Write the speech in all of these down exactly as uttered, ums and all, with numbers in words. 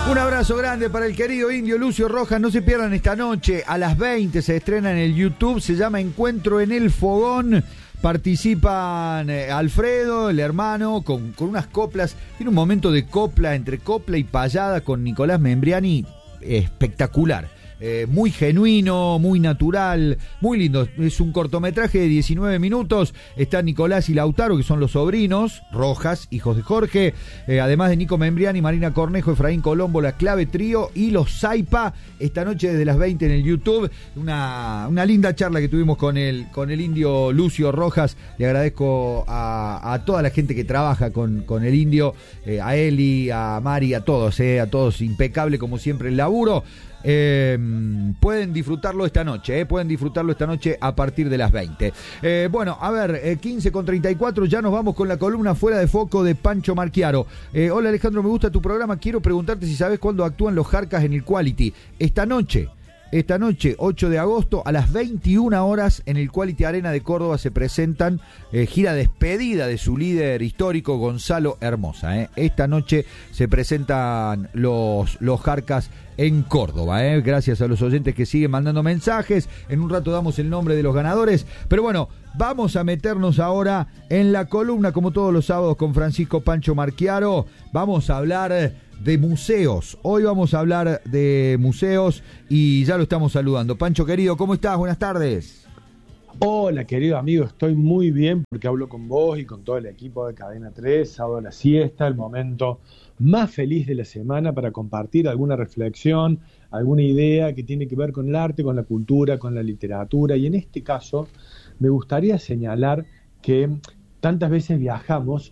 Un abrazo grande para el querido indio Lucio Rojas. No se pierdan esta noche a las veinte, se estrena en el YouTube, se llama Encuentro en el Fogón. Participan eh, Alfredo, el hermano, con, con unas coplas. Tiene un momento de copla, entre copla y payada, con Nicolás Membriani espectacular. Eh, muy genuino, muy natural, muy lindo. Es un cortometraje de diecinueve minutos. Está Nicolás y Lautaro, que son los sobrinos Rojas, hijos de Jorge, eh, además de Nico Membriani, Marina Cornejo, Efraín Colombo, la clave trío y los Zaipa. Esta noche desde las veinte en el YouTube. Una, una linda charla que tuvimos con el, con el indio Lucio Rojas. Le agradezco a, a toda la gente que trabaja con, con el indio, eh, a Eli, a Mari, a todos, eh, a todos. Impecable como siempre el laburo. Eh, pueden disfrutarlo esta noche, eh, pueden disfrutarlo esta noche a partir de las veinte. Eh, bueno, a ver, eh, quince con treinta y cuatro, ya nos vamos con la columna Fuera de Foco de Pancho Marchiaro. Eh, hola Alejandro, me gusta tu programa, quiero preguntarte si sabes cuándo actúan los Jarcas en el Quality. Esta noche. Esta noche, ocho de agosto, a las veintiuna horas, en el Quality Arena de Córdoba se presentan eh, gira despedida de su líder histórico, Gonzalo Hermosa. Eh. Esta noche se presentan los, los Jarcas en Córdoba. Eh. Gracias a los oyentes que siguen mandando mensajes. En un rato damos el nombre de los ganadores. Pero bueno, vamos a meternos ahora en la columna, como todos los sábados, con Francisco Pancho Marchiaro. Vamos a hablar de museos. Hoy vamos a hablar de museos y ya lo estamos saludando. Pancho querido, ¿cómo estás? Buenas tardes. Hola querido amigo, estoy muy bien porque hablo con vos y con todo el equipo de Cadena tres, sábado a la siesta, el momento más feliz de la semana para compartir alguna reflexión, alguna idea que tiene que ver con el arte, con la cultura, con la literatura, y en este caso me gustaría señalar que tantas veces viajamos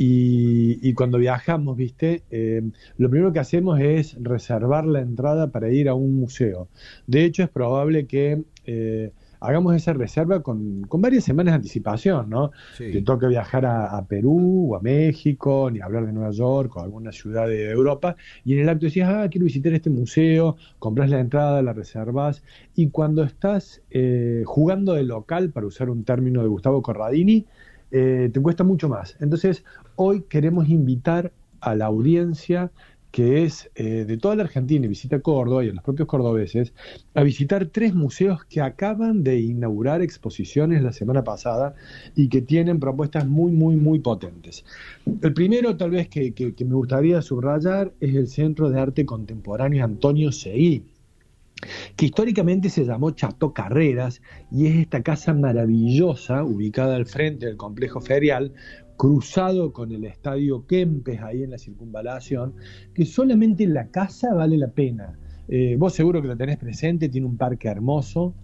Y, y cuando viajamos, ¿viste? Eh, lo primero que hacemos es reservar la entrada para ir a un museo. De hecho, es probable que eh, hagamos esa reserva con, con varias semanas de anticipación, ¿no? Sí. Te toca viajar a, a Perú o a México, ni hablar de Nueva York o alguna ciudad de Europa, y en el acto decías, ah, quiero visitar este museo, compras la entrada, la reservas, y cuando estás eh, jugando de local, para usar un término de Gustavo Corradini, Eh, te cuesta mucho más. Entonces, hoy queremos invitar a la audiencia que es eh, de toda la Argentina y visita Córdoba y a los propios cordobeses a visitar tres museos que acaban de inaugurar exposiciones la semana pasada y que tienen propuestas muy, muy, muy potentes. El primero, tal vez, que, que, que me gustaría subrayar es el Centro de Arte Contemporáneo Antonio Seguí, que históricamente se llamó Chateau Carreras, y es esta casa maravillosa ubicada al frente del complejo ferial, cruzado con el estadio Kempes ahí en la circunvalación, que solamente la casa vale la pena. Eh, vos seguro que lo tenés presente, tiene un parque hermoso,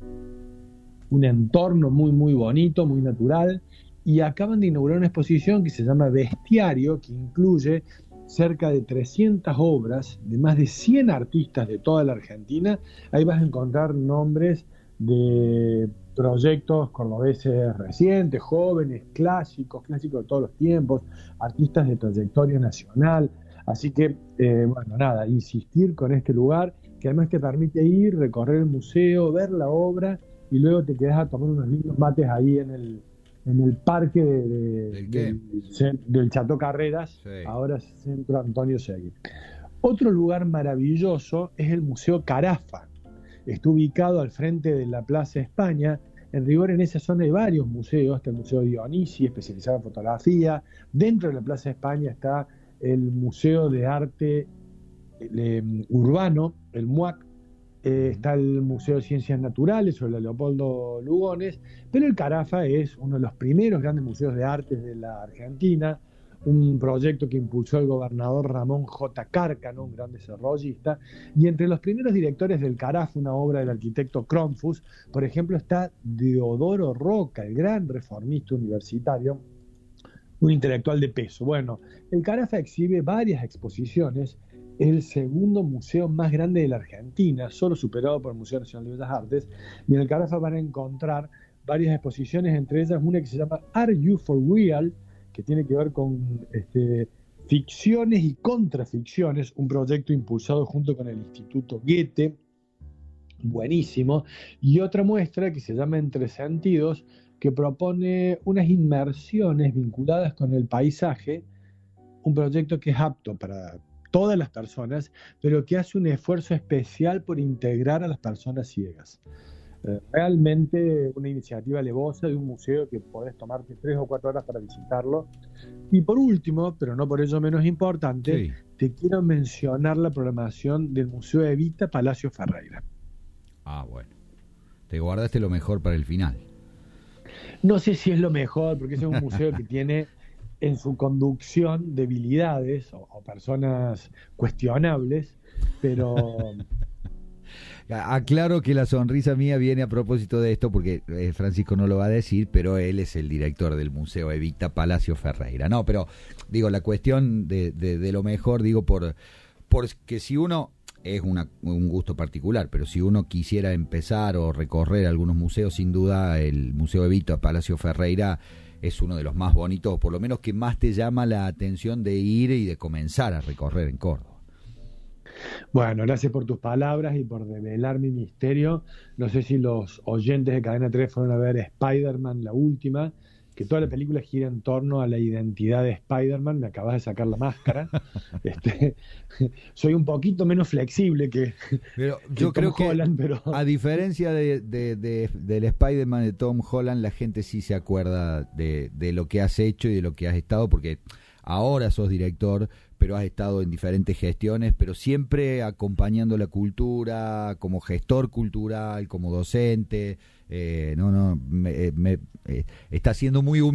un entorno muy muy bonito, muy natural, y acaban de inaugurar una exposición que se llama Bestiario, que incluye cerca de trescientas obras de más de cien artistas de toda la Argentina. Ahí vas a encontrar nombres de proyectos cordobeses recientes, jóvenes, clásicos, clásicos de todos los tiempos, artistas de trayectoria nacional. Así que, eh, bueno, nada, insistir con este lugar, que además te permite ir, recorrer el museo, ver la obra, y luego te quedás a tomar unos lindos mates ahí en el en el parque de, de, ¿Del del, del Chateau Carreras, sí. Ahora Centro Antonio Seguí. Otro lugar maravilloso es el Museo Carafa. Está ubicado al frente de la Plaza España. En rigor, en esa zona hay varios museos. Está el Museo Dionisi, especializado en fotografía. Dentro de la Plaza España está el Museo de Arte eh, Urbano, el MUAC. Eh, está el Museo de Ciencias Naturales sobre la Leopoldo Lugones, pero el Carafa es uno de los primeros grandes museos de arte de la Argentina, un proyecto que impulsó el gobernador Ramón J. Cárcano, un gran desarrollista, y entre los primeros directores del Carafa, una obra del arquitecto Cronfus, por ejemplo, está Deodoro Roca, el gran reformista universitario, un intelectual de peso. Bueno, el Carafa exhibe varias exposiciones. Es el segundo museo más grande de la Argentina, solo superado por el Museo Nacional de Bellas Artes, y en el Carafa van a encontrar varias exposiciones, entre ellas una que se llama Are You for Real?, que tiene que ver con este, ficciones y contraficciones, un proyecto impulsado junto con el Instituto Goethe, buenísimo, y otra muestra que se llama Entre Sentidos, que propone unas inmersiones vinculadas con el paisaje, un proyecto que es apto para todas las personas, pero que hace un esfuerzo especial por integrar a las personas ciegas. Eh, realmente una iniciativa alevosa de un museo que podés tomarte tres o cuatro horas para visitarlo. Y por último, pero no por ello menos importante, sí, te quiero mencionar la programación del Museo Evita Palacio Ferreira. Ah, bueno. Te guardaste lo mejor para el final. No sé si es lo mejor, porque ese es un museo que tiene en su conducción debilidades o, o personas cuestionables, pero... Aclaro que la sonrisa mía viene a propósito de esto, porque eh, Francisco no lo va a decir, pero él es el director del Museo Evita Palacio Ferreira. No, pero digo, la cuestión de, de, de lo mejor, digo, por porque si uno, es una, un gusto particular, pero si uno quisiera empezar o recorrer algunos museos, sin duda el Museo Evita Palacio Ferreira es uno de los más bonitos, o por lo menos que más te llama la atención de ir y de comenzar a recorrer en Córdoba. Bueno, gracias por tus palabras y por develar mi misterio. No sé si los oyentes de Cadena tres fueron a ver Spider-Man, la última, que toda la película gira en torno a la identidad de Spider-Man. Me acabas de sacar la máscara. este, soy un poquito menos flexible que, pero yo que creo Tom Holland, que pero... a diferencia de, de, de, del Spider-Man de Tom Holland, la gente sí se acuerda de, de lo que has hecho y de lo que has estado, porque ahora sos director, pero has estado en diferentes gestiones, pero siempre acompañando la cultura, como gestor cultural, como docente. Eh, no, no, me, me, eh, está siendo muy humilde.